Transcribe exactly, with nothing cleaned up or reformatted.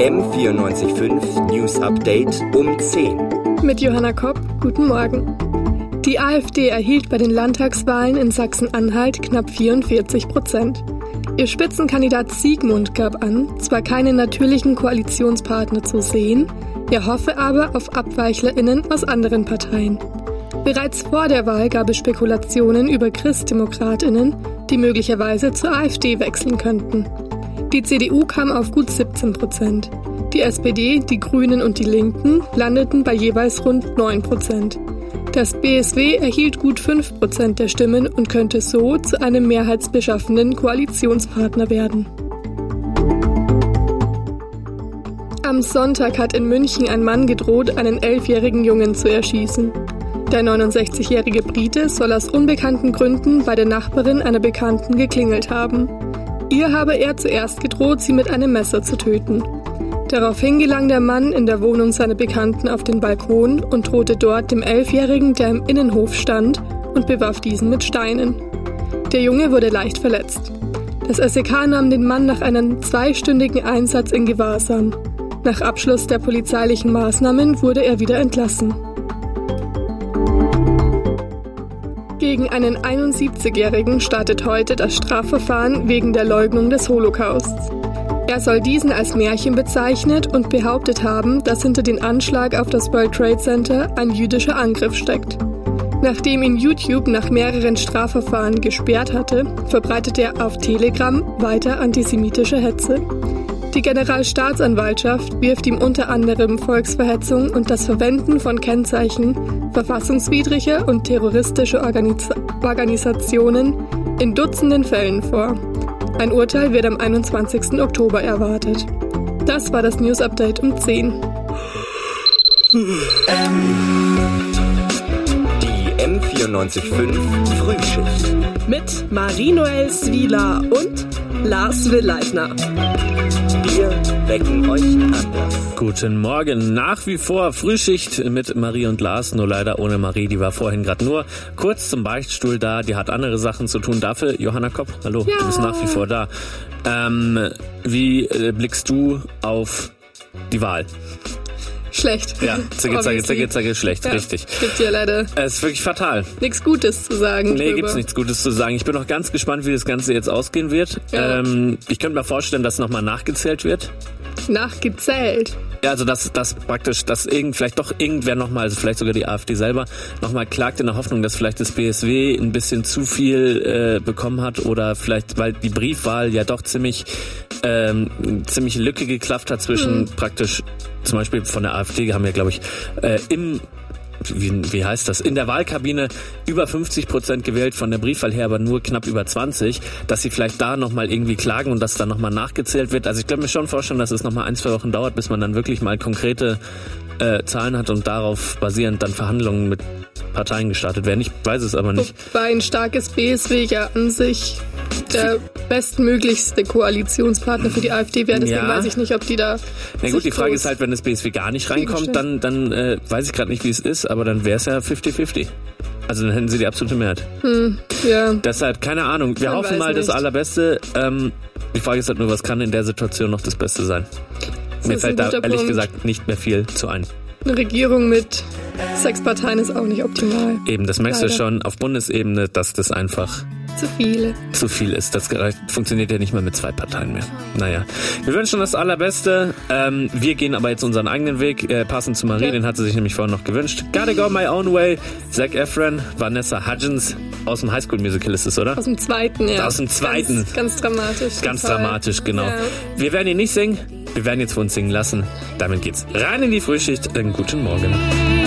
M vierundneunzig Komma fünf News Update um zehn. Mit Johanna Kopp, guten Morgen. Die AfD erhielt bei den Landtagswahlen in Sachsen-Anhalt knapp vierundvierzig Prozent. Ihr Spitzenkandidat Siegmund gab an, zwar keine natürlichen Koalitionspartner zu sehen, er hoffe aber auf AbweichlerInnen aus anderen Parteien. Bereits vor der Wahl gab es Spekulationen über ChristdemokratInnen, die möglicherweise zur AfD wechseln könnten. Die C D U kam auf gut siebzehn Prozent. Die S P D, die Grünen und die Linken landeten bei jeweils rund neun Prozent. Das B S W erhielt gut fünf Prozent der Stimmen und könnte so zu einem mehrheitsbeschaffenden Koalitionspartner werden. Am Sonntag hat in München ein Mann gedroht, einen elfjährigen Jungen zu erschießen. Der neunundsechzigjährige Brite soll aus unbekannten Gründen bei der Nachbarin einer Bekannten geklingelt haben. Ihr habe er zuerst gedroht, sie mit einem Messer zu töten. Daraufhin gelang der Mann in der Wohnung seiner Bekannten auf den Balkon und drohte dort dem Elfjährigen, der im Innenhof stand, und bewarf diesen mit Steinen. Der Junge wurde leicht verletzt. Das S E K nahm den Mann nach einem zweistündigen Einsatz in Gewahrsam. Nach Abschluss der polizeilichen Maßnahmen wurde er wieder entlassen. Gegen einen einundsiebzigjährigen startet heute das Strafverfahren wegen der Leugnung des Holocausts. Er soll diesen als Märchen bezeichnet und behauptet haben, dass hinter dem Anschlag auf das World Trade Center ein jüdischer Angriff steckt. Nachdem ihn YouTube nach mehreren Strafverfahren gesperrt hatte, verbreitete er auf Telegram weiter antisemitische Hetze. Die Generalstaatsanwaltschaft wirft ihm unter anderem Volksverhetzung und das Verwenden von Kennzeichen verfassungswidriger und terroristischer Organis- Organisationen in Dutzenden Fällen vor. Ein Urteil wird am einundzwanzigsten Oktober erwartet. Das war das News Update um zehn. Die M vierundneunzig Komma fünf Frühschicht. Mit Marie-Noël Swieler und Lars Willeitner. Wir wecken euch anders. Guten Morgen. Nach wie vor Frühschicht mit Marie und Lars, nur leider ohne Marie. Die war vorhin gerade nur kurz zum Beichtstuhl da. Die hat andere Sachen zu tun. Dafür Johanna Kopp, hallo, ja. Du bist nach wie vor da. Ähm, wie äh, blickst du auf die Wahl? Schlecht. Ja, zacke, zacke, zacke, zacke, schlecht, ja, richtig. Gibt ja leider. Es ist wirklich fatal. Nichts Gutes zu sagen. Nee, drüber. gibt's nichts Gutes zu sagen. Ich bin noch ganz gespannt, wie das Ganze jetzt ausgehen wird. Ja. Ähm, ich könnte mir vorstellen, dass nochmal nachgezählt wird. Nachgezählt? Ja, also dass, dass praktisch, dass irgend, vielleicht doch irgendwer nochmal, also vielleicht sogar die AfD selber, nochmal klagt in der Hoffnung, dass vielleicht das B S W ein bisschen zu viel äh, bekommen hat oder vielleicht, weil die Briefwahl ja doch ziemlich ähm, ziemlich Lücke geklafft hat zwischen mhm. praktisch, zum Beispiel von der AfD haben wir, glaube ich, äh, im Wie, wie heißt das? In der Wahlkabine über fünfzig Prozent gewählt, von der Briefwahl her aber nur knapp über zwanzig, dass sie vielleicht da nochmal irgendwie klagen und dass dann nochmal nachgezählt wird. Also ich kann mir schon vorstellen, dass es nochmal ein, zwei Wochen dauert, bis man dann wirklich mal konkrete äh, Zahlen hat und darauf basierend dann Verhandlungen mit Parteien gestartet werden. Ich weiß es aber nicht. Wobei ein starkes B S W ja an sich der bestmöglichste Koalitionspartner für die AfD wäre. Deswegen ja. weiß ich nicht, ob die da... Na gut, die Frage ist halt, wenn das B S W gar nicht reinkommt, dann, dann äh, weiß ich gerade nicht, wie es ist, aber dann wäre es ja fifty fifty. Also dann hätten sie die absolute Mehrheit. Hm, ja. Deshalb, keine Ahnung. Wir Man hoffen mal nicht. das Allerbeste. Ähm, die Frage ist halt nur, was kann in der Situation noch das Beste sein? Das Mir fällt da ehrlich Punkt. gesagt nicht mehr viel zu ein. Eine Regierung mit sechs Parteien ist auch nicht optimal. Eben, das merkst Leider. du schon auf Bundesebene, dass das einfach zu viele. zu viel ist. Das funktioniert ja nicht mehr mit zwei Parteien mehr. Naja, wir wünschen das Allerbeste. Ähm, wir gehen aber jetzt unseren eigenen Weg, äh, passend zu Marie, ja. Den hat sie sich nämlich vorhin noch gewünscht. Gotta Go My Own Way, Zac Efron, Vanessa Hudgens, aus dem High School Musical ist es, oder? Aus dem zweiten, ja. Aus dem zweiten. Ganz, ganz dramatisch. Ganz total. dramatisch, genau. Ja. Wir werden ihn nicht singen, wir werden jetzt für uns singen lassen. Damit geht's rein in die Frühschicht. Einen guten Morgen.